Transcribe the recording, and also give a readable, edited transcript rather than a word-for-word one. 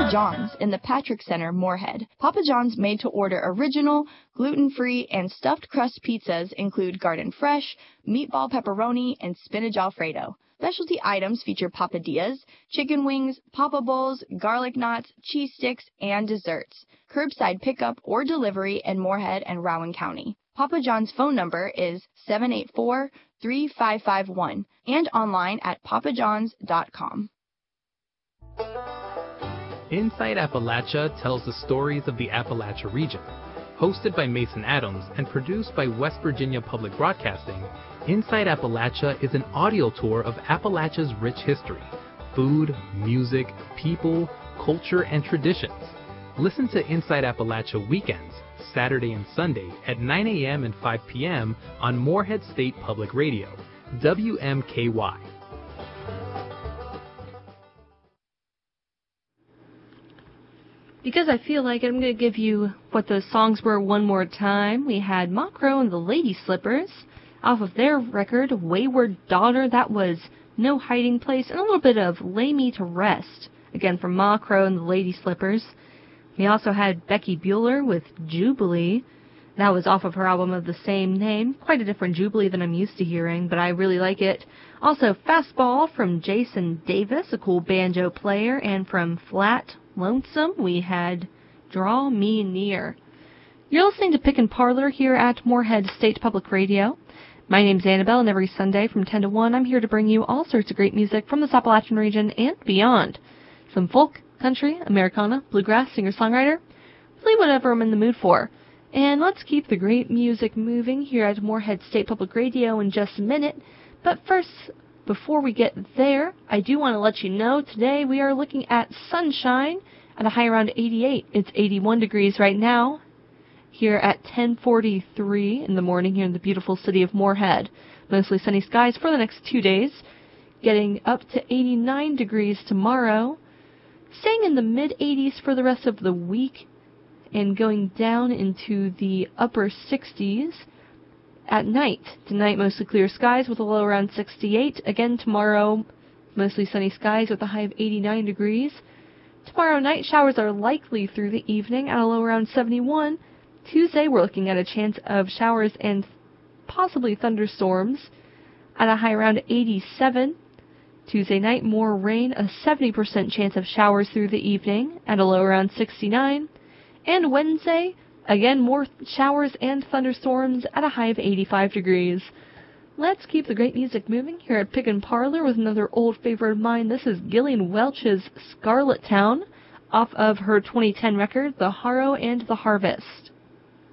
John's in the Patrick Center, Moorhead. Papa John's made-to-order original, gluten-free, and stuffed crust pizzas include garden fresh, meatball pepperoni, and spinach alfredo. Specialty items feature papadillas, chicken wings, papa bowls, garlic knots, cheese sticks, and desserts. Curbside pickup or delivery in Moorhead and Rowan County. Papa John's phone number is 784-3551 and online at papajohns.com. Inside Appalachia tells the stories of the Appalachia region. Hosted by Mason Adams and produced by West Virginia Public Broadcasting, Inside Appalachia is an audio tour of Appalachia's rich history, food, music, people, culture, and traditions. Listen to Inside Appalachia weekends, Saturday and Sunday at 9 a.m. and 5 p.m. on Moorhead State Public Radio, WMKY. Because I feel like it, I'm going to give you what the songs were one more time. We had Ma Crow and the Lady Slippers off of their record, Wayward Daughter. That was No Hiding Place, and a little bit of Lay Me to Rest, again from Ma Crow and the Lady Slippers. We also had Becky Bueller with Jubilee. That was off of her album of the same name. Quite a different Jubilee than I'm used to hearing, but I really like it. Also, Fastball from Jason Davis, a cool banjo player, and from Flat Lonesome, we had Draw Me Near. You're listening to Pick and Parlor here at Moorhead State Public Radio. My name's Annabelle, and every Sunday from 10 to 1, I'm here to bring you all sorts of great music from the Appalachian region and beyond. Some folk, country, Americana, bluegrass, singer-songwriter, really whatever I'm in the mood for. And let's keep the great music moving here at Moorhead State Public Radio in just a minute. But first, before we get there, I do want to let you know today we are looking at sunshine at a high around 88. It's 81 degrees right now here at 10:43 in the morning here in the beautiful city of Moorhead. Mostly sunny skies for the next 2 days, getting up to 89 degrees tomorrow, staying in the mid-80s for the rest of the week, and going down into the upper 60s at night. Tonight, mostly clear skies with a low around 68. Again, tomorrow, mostly sunny skies with a high of 89 degrees. Tomorrow night, showers are likely through the evening at a low around 71. Tuesday, we're looking at a chance of showers and possibly thunderstorms at a high around 87. Tuesday night, more rain, a 70% chance of showers through the evening at a low around 69. And Wednesday, again, more showers and thunderstorms at a high of 85 degrees. Let's keep the great music moving here at Pick and Parlor with another old favorite of mine. This is Gillian Welch's Scarlet Town off of her 2010 record, The Harrow and the Harvest.